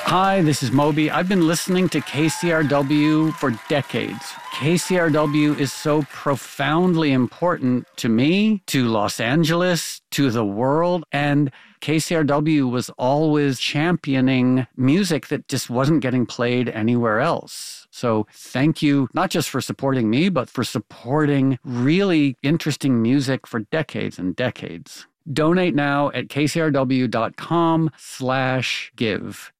Hi, this is Moby. I've been listening to KCRW for decades. KCRW is so profoundly important to me, to Los Angeles, to the world, and KCRW was always championing music that just wasn't getting played anywhere else. So thank you, not just for supporting me, but for supporting really interesting music for decades and decades. Donate now at kcrw.com/give.